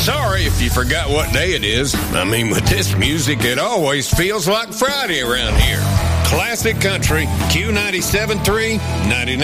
Sorry if you forgot what day it is. I mean, with this music, it always feels like Friday around here. Classic Country, Q97.3, 99.